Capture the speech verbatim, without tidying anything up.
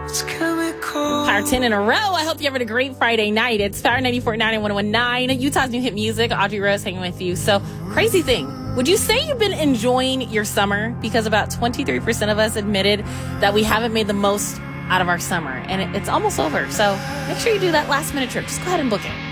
Power ten in a row. I hope you're having a great Friday night. It's Power ninety-four point nine and one oh one point nine, Utah's new hit music. Audrey Rose hanging with you. So, crazy thing. Would you say you've been enjoying your summer? Because about twenty-three percent of us admitted that we haven't made the most out of our summer. And it, it's almost over. So, make sure you do that last minute trip. Just go ahead and book it.